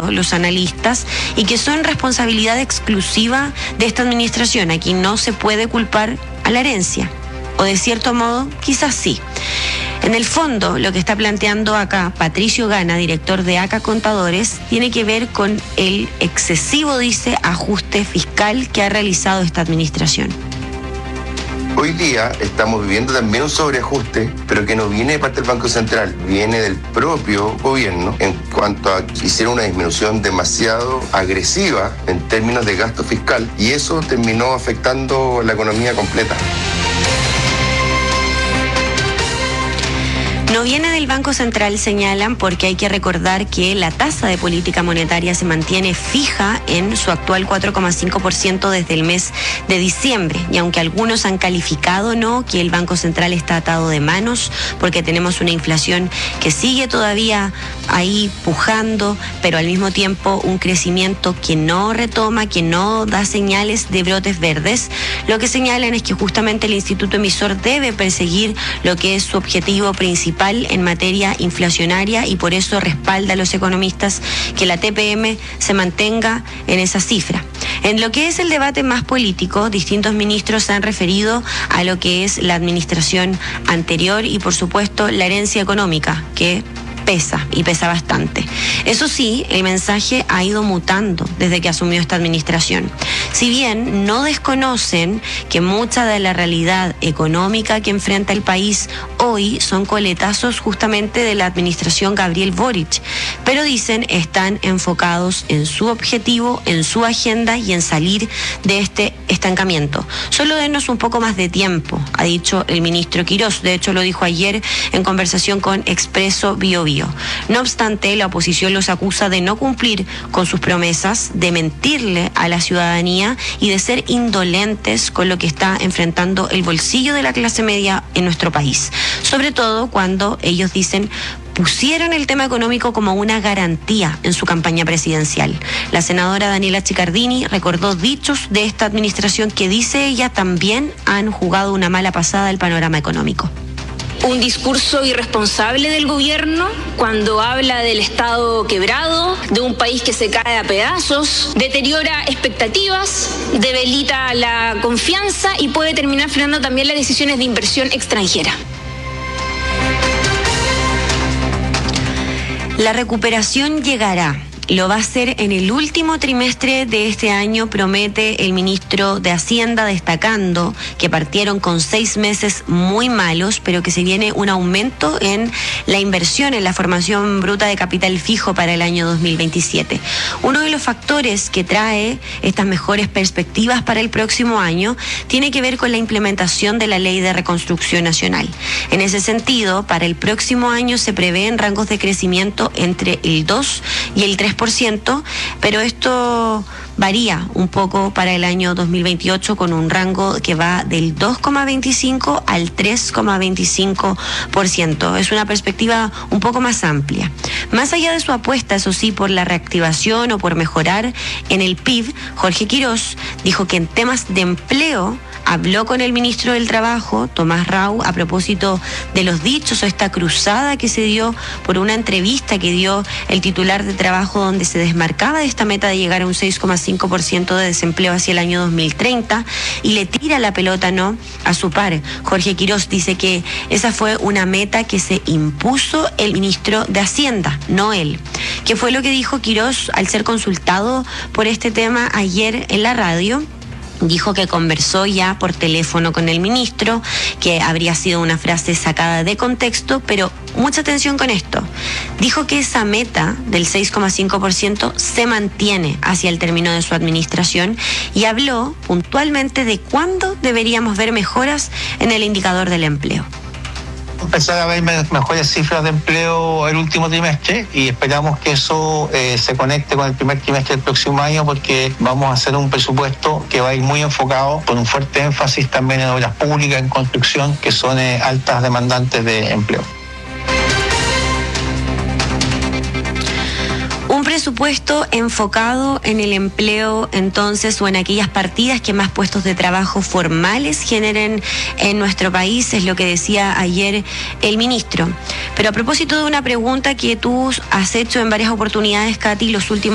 claro los analistas, y que son responsabilidad exclusiva de esta administración. Aquí no se puede culpar a la herencia, o de cierto modo, quizás sí. En el fondo, lo que está planteando acá Patricio Gana, director de ACA Contadores, tiene que ver con el excesivo, dice, ajuste fiscal que ha realizado esta administración. Hoy día estamos viviendo también un sobreajuste, pero que no viene de parte del Banco Central, viene del propio gobierno en cuanto a que hicieron una disminución demasiado agresiva en términos de gasto fiscal, y eso terminó afectando la economía completa. No viene del Banco Central, señalan, porque hay que recordar que la tasa de política monetaria se mantiene fija en su actual 4,5% desde el mes de diciembre. Y aunque algunos han calificado, ¿no?, que el Banco Central está atado de manos porque tenemos una inflación que sigue todavía ahí pujando, pero al mismo tiempo un crecimiento que no retoma, que no da señales de brotes verdes, lo que señalan es que justamente el Instituto Emisor debe perseguir lo que es su objetivo principal en materia inflacionaria, y por eso respalda a los economistas que la TPM se mantenga en esa cifra. En lo que es el debate más político, distintos ministros se han referido a lo que es la administración anterior y, por supuesto, la herencia económica, que pesa, y pesa bastante. Eso sí, el mensaje ha ido mutando desde que asumió esta administración. Si bien no desconocen que mucha de la realidad económica que enfrenta el país hoy son coletazos justamente de la administración Gabriel Boric, pero dicen están enfocados en su objetivo, en su agenda y en salir de este estancamiento. Solo denos un poco más de tiempo, ha dicho el ministro Quirós. De hecho, lo dijo ayer en conversación con Expreso Biobío. No obstante, la oposición los acusa de no cumplir con sus promesas, de mentirle a la ciudadanía y de ser indolentes con lo que está enfrentando el bolsillo de la clase media en nuestro país. Sobre todo cuando ellos dicen pusieron el tema económico como una garantía en su campaña presidencial. La senadora Daniela Chiccardini recordó dichos de esta administración que, dice ella, también han jugado una mala pasada al panorama económico. Un discurso irresponsable del gobierno cuando habla del Estado quebrado, de un país que se cae a pedazos, deteriora expectativas, debilita la confianza y puede terminar frenando también las decisiones de inversión extranjera. La recuperación llegará. Lo va a hacer en el último trimestre de este año, promete el ministro de Hacienda, destacando que partieron con 6 meses muy malos, pero que se viene un aumento en la inversión en la formación bruta de capital fijo para el año 2027. Uno de los factores que trae estas mejores perspectivas para el próximo año tiene que ver con la implementación de la Ley de Reconstrucción Nacional. En ese sentido, para el próximo año se prevén rangos de crecimiento entre el 2 y el 3%, pero esto varía un poco para el año 2028 con un rango que va del 2,25 al 3,25%. Es una perspectiva un poco más amplia. Más allá de su apuesta, eso sí, por la reactivación o por mejorar en el PIB, Jorge Quirós dijo que en temas de empleo habló con el ministro del Trabajo, Tomás Rau, a propósito de los dichos o esta cruzada que se dio por una entrevista que dio el titular de Trabajo, donde se desmarcaba de esta meta de llegar a un 6,5% de desempleo hacia el año 2030, y le tira la pelota, ¿no?, a su par. Jorge Quirós dice que esa fue una meta que se impuso el ministro de Hacienda, no él. ¿Qué fue lo que dijo Quirós al ser consultado por este tema ayer en la radio? Dijo que conversó ya por teléfono con el ministro, que habría sido una frase sacada de contexto, pero mucha atención con esto. Dijo que esa meta del 6,5% se mantiene hacia el término de su administración, y habló puntualmente de cuándo deberíamos ver mejoras en el indicador del empleo. Empezar a ver mejores cifras de empleo el último trimestre, y esperamos que eso se conecte con el primer trimestre del próximo año, porque vamos a hacer un presupuesto que va a ir muy enfocado, con un fuerte énfasis también en obras públicas, en construcción, que son altas demandantes de empleo. Un presupuesto enfocado en el empleo, entonces, o en aquellas partidas que más puestos de trabajo formales generen en nuestro país, es lo que decía ayer el ministro. Pero a propósito de una pregunta que tú has hecho en varias oportunidades, Katy, los últimos